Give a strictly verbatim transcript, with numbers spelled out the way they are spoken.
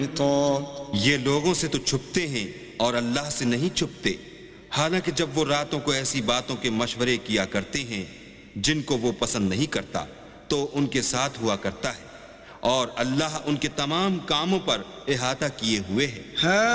ये लोगों से तो छुपते हैं और अल्लाह से नहीं छुपते। हालांकि जब वो रातों को ऐसी बातों के मशवरे किया करते हैं जिनको वो पसंद नहीं करता, तो उनके साथ हुआ करता है, और अल्लाह उनके तमाम कामों पर इहाता किए हुए है।